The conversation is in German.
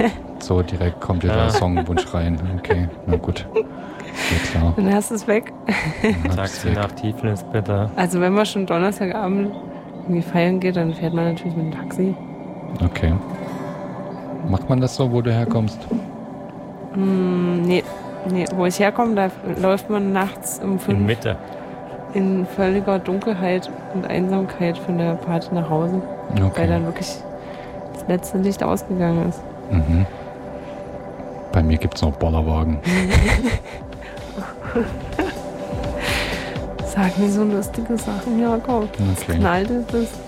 So direkt kommt dir der Songwunsch rein. Okay, na gut. Ja, klar. Dann hast du es weg. Taxi nach Tiflis, bitte. Also wenn man schon Donnerstagabend irgendwie feiern geht, dann fährt man natürlich mit dem Taxi. Okay. Macht man das so, wo du herkommst? Nee, wo ich herkomme, da läuft man nachts um 5 In Mitte. in völliger Dunkelheit und Einsamkeit von der Party nach Hause, weil Okay. dann wirklich das letzte Licht ausgegangen ist. Mhm. Bei mir gibt es noch Bollerwagen. Sag mir so lustige Sachen, Jakob. Okay. Knallt es.